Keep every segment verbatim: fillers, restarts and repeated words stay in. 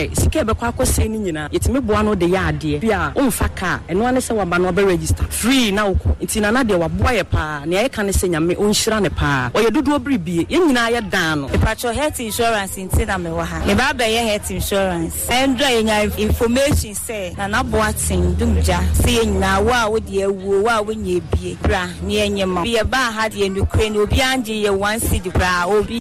sika be kwa akose ni nyina yetime boa no de ya ade bia umfa ka eno ane se waba no be register free na uko nti na na de waboa ye pa ne ye ka ne se nyame onhyira ne pa oye dodo bribie ye nyina ye dan no pacho health insurance nti na me wa ha me ba be ye health insurance endra ye nya information say na na boa tin dumja se ye nyina wa wo de awuo wa wo nya bie bra ne ye nyema ye ba ha de nukre ne obi anje ye one city bra obi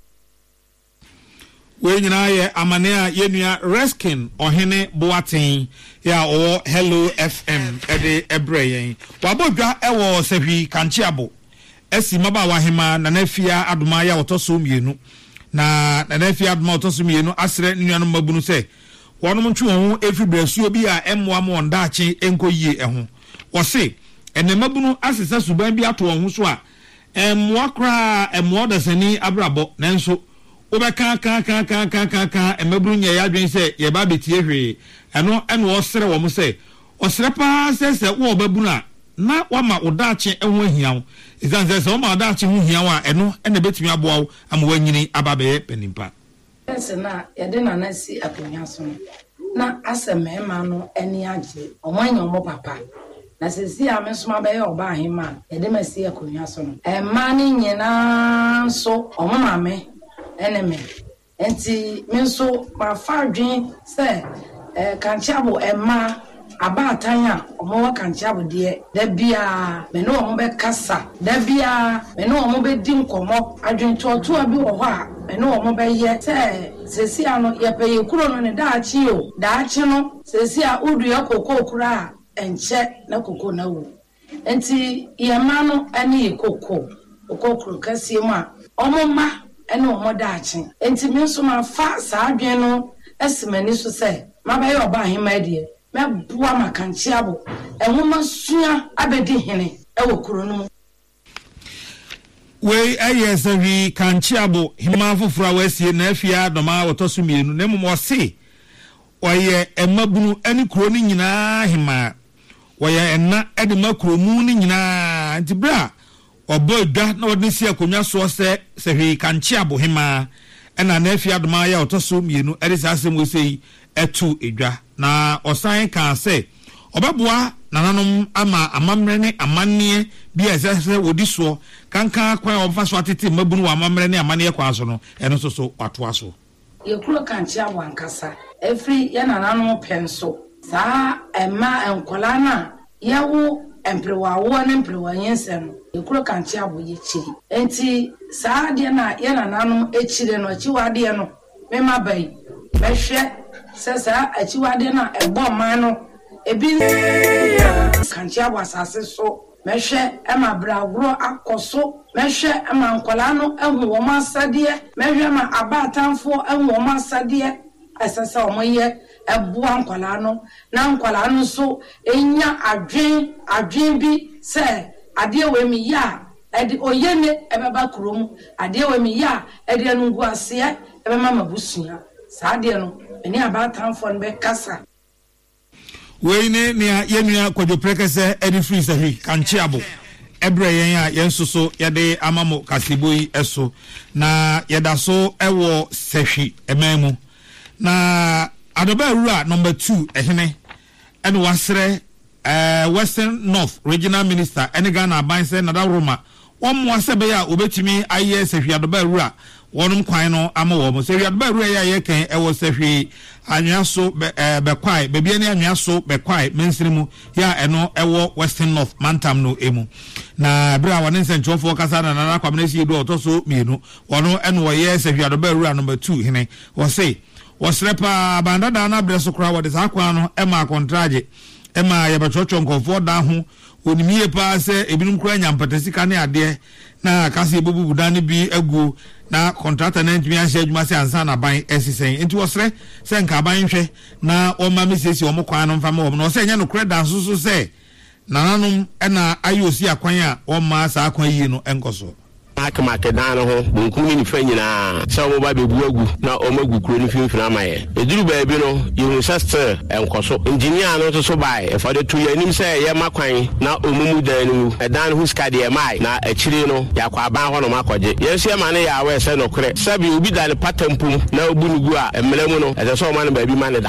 we nyina ye amane a yenua Reskin ohene Boaten ya o Hello F M ede ebreyen wabodwa ewo sehwi kanchiabo esi maba wahema na nafia adoma ya otoso mienu na na nafia adoma otoso mienu asre nuanu mabunu se wonom ntwe ho efi brasuo bi a emmoa mo ndaache enkoyie eho wo se ene mabunu asesa suban bi ato ho so a emmoa kra emmoa dasani abrabo nanso obeka ka ka ka ka ka ka emaburu nya ya dwen se ye ba betie hwe eno eno osere wo mo se osere pa se se wo babunu a na wama odaache eho hiawo izanze se wo ma odaache ho hiawo a eno ene betimi aboawo ama wanyini ababe penimpa ese na yede na na si akonya so na aseme ma no eni age omanya omo papa na sesi amesoma be ye oba ahema yede ma si akonya so no e ma ni nyina so omo mame eneme enti menso ma fadwen se eh kanchabo ema abatan a omo wa kanchabo de da bia me no omo be kasa da bia me no omo be di nkomo adwen toto abi wo ho a me no omo be ye se sesi ano ye pe ye kuro no ne daachi o daachi no sesi a udu ya kokko kura enche na kokko na wu enti ye ma no ani ye kokko kokko kasi ma omo ma ene omo daachi enti me so ma fa sa adwen no esimani so se ma be ye oba ahema de me bua makanchiabo enwoma sua abedi hene ewo kuro no we ayesari kanchiabo hima fofura wasie na afia doma wotoso mienu na mmo se oye emabunu ani kuro ni nyina hima oye enna ede makuro mu ni nyina ntibra obodwa na wode si akonwa so se sehwe kanchiabo hima ena na afia doma ya wotoso mienu ede sasem we sei etu edwa na osan kan se obeboa nananom ama amamre ne amanne bi esese wodi so kankan kwan ofa so atete mabunu wa amamre ne amanne kwa so no eno so so wato aso ye kulo kanchi awankasa every ya nananom penso sa ema enkola na yawo emprewa wo ne emprewa yensem ye kulo kanchi aboye chiri enti sa de na ya nananom echire no chiwa de no mema bai behwe sesa achiwade na egbo man no ebi kanchia wasase so mehwe ema bragro akoso mehwe ema nkola no ehu wo masade mehwe ma abatanfo ehu wo masade asasa omoye ebu nkola no na nkola no so enya adwen adwen bi se ade we mi ya ade oyene ebeba krom ade we mi ya ade anungu ase ebema mabusuya saade no eni abatan fon be kasa we ne ne yenua kwadwo prekese edi free sahi kanchiabo ebre yen a yensoso yede amamo kasiboi eso na yeda so ewo sehwi ememu na adoba rura number two ehene ene wasre eh Western North Regional Minister ene Ghana abanse na da Roma won wase be ya obetimi aye sehwi adoba rura wonum kwan no ama wo mo sehwi adoba rura ya ye kan ewo sehwi anyaso be kwai be bia ne anyaso be kwai mensirimu ya eno ewo Western North Mantam no emu na bra wone nsenchofo kasa na na kwamne si do otoso mienu wono eno wo ye sehwi adoba rura number two hene wo say wo srepa bandada na breso kra wo de sakwa no ema kontraje ema ye bechocho nkofo da ho onimie pa se ebinum kra nyampatesika ne ade na kase ebubu dan bi agu na contractor na ntimi anhye adwuma se ansa na ban esisen enti wosre se nka ban hwe na o ma mesesi o mo kwan no mfa ma o no se nya no credit so so se nananom na ayosi akwan a o ma sa akwan yi no enkoso akama kedan no ho bunkumi ni fa nyina se o ba bebu agu na o magu kuro ni finfina amaye eduru ba bi no yehu sister enkoso engineer no to so bai e for the two year nim se ye makwan na omumu dan no edan ho ska de mai na akire no yakwa ban ho no makoje yesu e ma ne ya we se no kure sabi obi dan patampum na obunugu a emlemu no e se so ma no ba bi ma ne da